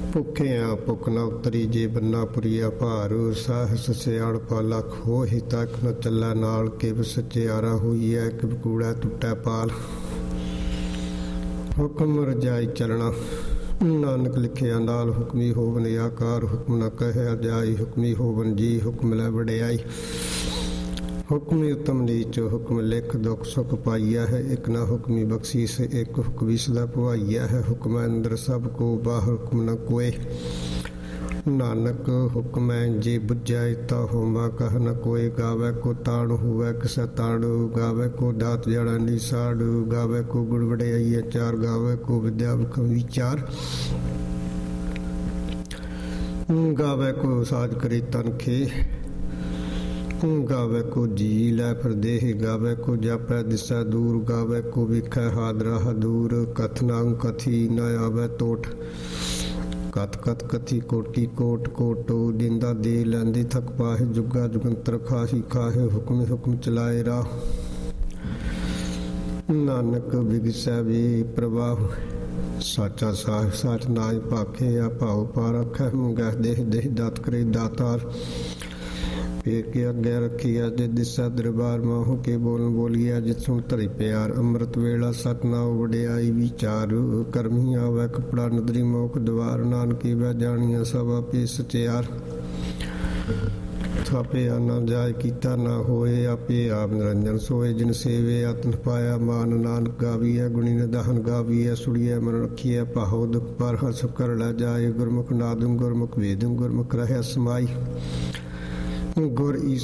ਭੁੱਖਿਆਂ ਭੁੱਖ ਨਾ ਉਤਰੀ ਜੇ ਬੰਨਾ ਪੁਰੀਆ ਭਾਰੂ ਸਾਹਸ ਸਿਆਣਪਾ ਲੱਖ ਹੋਹਿ ਤੱਕ ਨ ਚੱਲਾ ਨਾਲ ਕਿਵ ਸਚਿਆਰਾ ਹੋਈਐ ਕਿਵ ਕੂੜਾ ਟੁੱਟੈ ਪਾਲ। ਹੁਕਮ ਰਜਾਈ ਚਲਣਾ ਨਾਨਕ ਲਿਖਿਆ ਨਾਲ ਹੁਕਮੀ ਹੋਵਨ ਆਕਾਰ ਹੁਕਮ ਨ ਕਹਿਆ ਜਾਈ ਹੁਕਮੀ ਹੋਵਨ ਜੀ ਹੁਕਮ ਲੈ ਵਡਿਆਈ। ਹੁਕਮੀ ਉਤਮ ਨੀਚ ਹੁਕਮ ਲਿਖ ਦੁਖ ਸੁਖ ਪਾਈਆ ਹੈ ਇੱਕ ਨਾ ਹੁਕਮੀ ਬਖਸ਼ੀਸ ਇੱਕ ਹੁਕਮੀ ਸਦਾ ਭਵਾਈਆ ਹੈ। ਹੁਕਮ ਅੰਦਰ ਸਭ ਕੋ ਬਾਹਰ ਹੁਕਮ ਨ ਕੋਏ ਨਾਨਕ ਹੁਕਮੈ ਜੇ ਬੁਝਾਇ ਤਾ ਹੋਮਾ ਕਹ ਨ ਕੋਏ। ਗਾਵੇ ਕੋ ਤਾਣ ਹੋਵੇ ਕਿਸੈ ਤਾੜੂ ਗਾਵੇ ਕੋ ਦਾਤ ਜੜਾ ਨਿਸਾੜੂ ਗਾਵੇ ਕੋ ਗੁਣ ਵਡਿਆਈ ਚਾਰ ਗਾਵੇ ਕੋ ਵਿਦਿਆ ਵਿਚਾਰ ਗਾਵੇ ਕੋ ਸਾਜ ਕਰੀ ਤਨਖੇ ਗਾਵੇ ਕੋ ਜੀ ਲੈ ਫਿਰ ਦੇਹ ਗਾਵੇ ਕੋ ਜਾਪੈ ਦਿਸੈ ਦੂਰ ਗਾਵੇ ਕੋ ਵਿਖੈ ਹਾਦਰਾ ਹਦੂਰ ਕਥਨਾ ਕਥੀ ਨ ਆਵੇ ਟੋਟ ਕਤ ਕਤ ਕਥੀ ਕੋਟੀ ਕੋਟ ਕੋਟੋ ਦਿੰਦਾ ਦੇ ਲੈਂਦੀ ਥਕ ਪਾਹੇ ਜੁਗਾ ਜੁਗੰਤਰ ਖਾਹੀ ਖਾਹੇ ਹੁਕਮ ਹੁਕਮ ਚਲਾਏ ਰਾਹ ਨਾਨਕ ਬਿਗਸੈ ਵੀ ਪ੍ਰਵਾਹ ਸਾਚਾ ਸਾਹਿਬ ਸਾਚ ਨਾਇ ਭਾਖੇ ਆ ਭਾਉ ਪਾ ਰੱਖੈ ਮੰਗੈ ਦੇਹ ਦੇਹ ਦਾਤ ਕਰੇ ਦਾਤਾਰ। ਫੇਰ ਕੇ ਅੱਗੇ ਰੱਖੀਆ ਜੇ ਦਿਸਾ ਦਰਬਾਰ ਮਾਹੋ ਕੇ ਬੋਲਨ ਬੋਲੀਆ ਜਿਥੋਂ ਧਰੀ ਪਿਆਰ ਅੰਮ੍ਰਿਤ ਵੇਲਾ ਸਤਨਾਮ ਵਡਿਆਈ ਵਿਚਾਰ ਕਰਮੀ ਆਵੈ ਕਪੜਾ ਨਦਰੀ ਮੋਖ ਦਵਾਰ ਨਾਨਕੀ ਵੈ ਜਾਣੀਆਂ ਸਭ ਆਪੇ ਸਚਿਆਰ। ਥਾਪੇ ਆਨਾ ਜਾਇ ਕੀਤਾ ਨਾ ਹੋਏ ਆਪੇ ਆਪ ਨਿਰੰਜਨ ਸੋਏ ਜਿਨ ਸੇਵੇ ਆਤਨ ਪਾਇਆ ਮਾਨ ਨਾਨਕ ਗਾਵੀਐ ਗੁਣੀ ਨਿਦਾਨ ਗਾਵੀਐ ਸੁੜੀਐ ਮਨ ਰੱਖੀਐ ਪਾਹੋ ਦੁਖ ਪਰ ਹਸ ਕਰ ਲੈ ਜਾਏ ਗੁਰਮੁਖ ਨਾਦੁ ਗੁਰਮੁਖ ਵੇਦੁ ਗੁਰਮੁਖ ਰਹਿ ਸਮਾਈ। ਗੁਰ